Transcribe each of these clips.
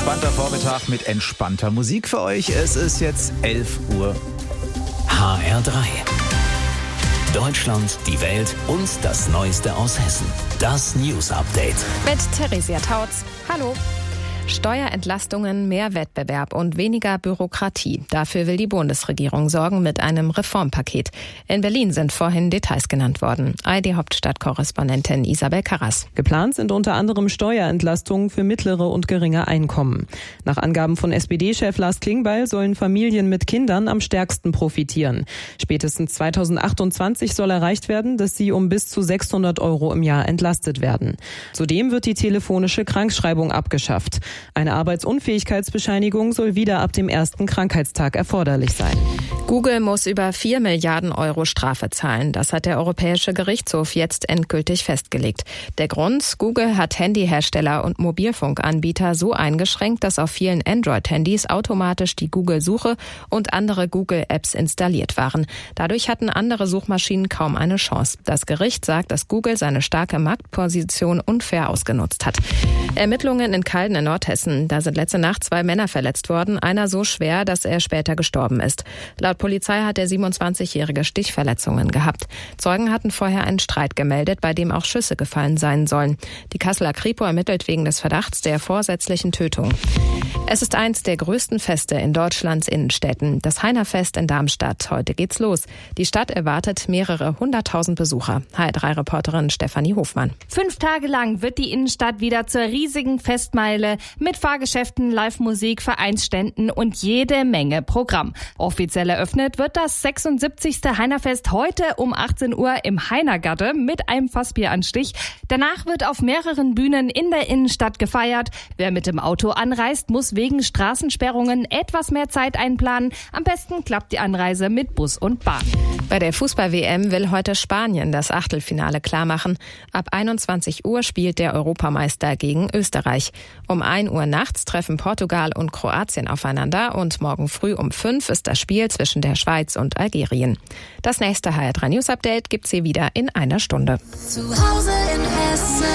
entspannter Vormittag mit entspannter Musik für euch. Es ist jetzt 11 Uhr. HR3. Deutschland, die Welt und das Neueste aus Hessen. Das News Update. Mit Theresia Tautz. Hallo. Steuerentlastungen, mehr Wettbewerb und weniger Bürokratie. Dafür will die Bundesregierung sorgen mit einem Reformpaket. In Berlin sind vorhin Details genannt worden. ARD-Hauptstadtkorrespondentin Isabel Karras. Geplant sind unter anderem Steuerentlastungen für mittlere und geringe Einkommen. Nach Angaben von SPD-Chef Lars Klingbeil sollen Familien mit Kindern am stärksten profitieren. Spätestens 2028 soll erreicht werden, dass sie um bis zu 600 € im Jahr entlastet werden. Zudem wird die telefonische Krankschreibung abgeschafft. Eine Arbeitsunfähigkeitsbescheinigung soll wieder ab dem ersten Krankheitstag erforderlich sein. Google muss über 4 Milliarden € Strafe zahlen. Das hat der Europäische Gerichtshof jetzt endgültig festgelegt. Der Grund? Google hat Handyhersteller und Mobilfunkanbieter so eingeschränkt, dass auf vielen Android-Handys automatisch die Google-Suche und andere Google-Apps installiert waren. Dadurch hatten andere Suchmaschinen kaum eine Chance. Das Gericht sagt, dass Google seine starke Marktposition unfair ausgenutzt hat. Ermittlungen in Calden in Nordhessen. Da sind letzte Nacht 2 Männer verletzt worden, einer so schwer, dass er später gestorben ist. Laut Polizei hat der 27-Jährige Stichverletzungen gehabt. Zeugen hatten vorher einen Streit gemeldet, bei dem auch Schüsse gefallen sein sollen. Die Kasseler Kripo ermittelt wegen des Verdachts der vorsätzlichen Tötung. Es ist eins der größten Feste in Deutschlands Innenstädten, das Heinerfest in Darmstadt. Heute geht's los. Die Stadt erwartet mehrere 100.000 Besucher. HR3-Reporterin Stefanie Hofmann. 5 Tage lang wird die Innenstadt wieder zur riesigen Festmeile mit Fahrgeschäften, Live-Musik, Vereinsständen und jede Menge Programm. Offiziell eröffnet wird das 76. Heinerfest heute um 18 Uhr im Heinergatte mit einem Fassbieranstich. Danach wird auf mehreren Bühnen in der Innenstadt gefeiert. Wer mit dem Auto anreist, muss wegen Straßensperrungen etwas mehr Zeit einplanen. Am besten klappt die Anreise mit Bus und Bahn. Bei der Fußball-WM will heute Spanien das Achtelfinale klarmachen. Ab 21 Uhr spielt der Europameister gegen Österreich. Um 1 Uhr nachts treffen Portugal und Kroatien aufeinander und morgen früh um 5 ist das Spiel zwischen der Schweiz und Algerien. Das nächste HR3 News Update gibt's hier wieder in einer Stunde. Zu Hause in Hessen.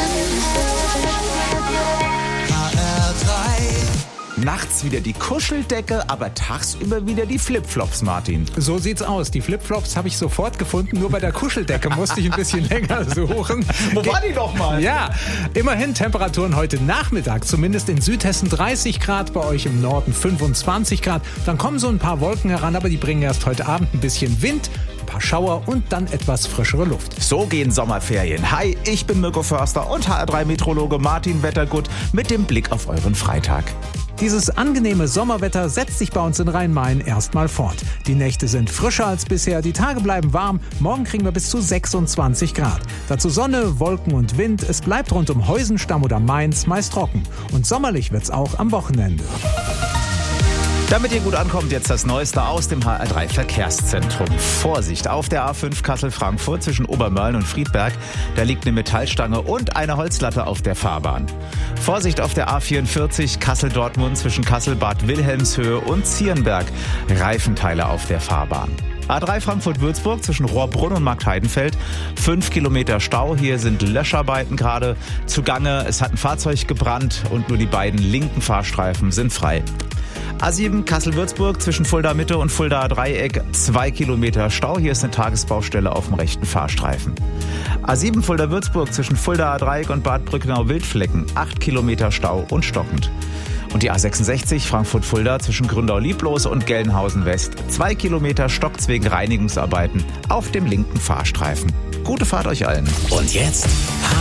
Nachts wieder die Kuscheldecke, aber tagsüber wieder die Flipflops, Martin. So sieht's aus. Die Flipflops habe ich sofort gefunden. Nur bei der Kuscheldecke musste ich ein bisschen länger suchen. Wo war die doch mal? Ja, immerhin Temperaturen heute Nachmittag. Zumindest in Südhessen 30 Grad, bei euch im Norden 25 Grad. Dann kommen so ein paar Wolken heran, aber die bringen erst heute Abend ein bisschen Wind, ein paar Schauer und dann etwas frischere Luft. So gehen Sommerferien. Hi, ich bin Mirko Förster und HR3-Meteorologe Martin Wettergut mit dem Blick auf euren Freitag. Dieses angenehme Sommerwetter setzt sich bei uns in Rhein-Main erstmal fort. Die Nächte sind frischer als bisher, die Tage bleiben warm. Morgen kriegen wir bis zu 26 Grad. Dazu Sonne, Wolken und Wind. Es bleibt rund um Heusenstamm oder Mainz meist trocken. Und sommerlich wird's auch am Wochenende. Damit ihr gut ankommt, jetzt das Neueste aus dem HR3 Verkehrszentrum. Vorsicht, auf der A5 Kassel-Frankfurt zwischen Obermörlen und Friedberg. Da liegt eine Metallstange und eine Holzlatte auf der Fahrbahn. Vorsicht auf der A44 Kassel-Dortmund zwischen Kassel-Bad Wilhelmshöhe und Zierenberg. Reifenteile auf der Fahrbahn. A3 Frankfurt-Würzburg zwischen Rohrbrunn und Marktheidenfeld. 5 Kilometer Stau. Hier sind Löscharbeiten gerade zugange. Es hat ein Fahrzeug gebrannt und nur die beiden linken Fahrstreifen sind frei. A7 Kassel-Würzburg zwischen Fulda Mitte und Fulda Dreieck. 2 Kilometer Stau. Hier ist eine Tagesbaustelle auf dem rechten Fahrstreifen. A7 Fulda-Würzburg zwischen Fulda Dreieck und Bad Brückenau-Wildflecken. 8 Kilometer Stau und stockend. Und die A66 Frankfurt-Fulda zwischen Gründau-Lieblos und Gelnhausen West. 2 Kilometer stockt's wegen Reinigungsarbeiten auf dem linken Fahrstreifen. Gute Fahrt euch allen. Und jetzt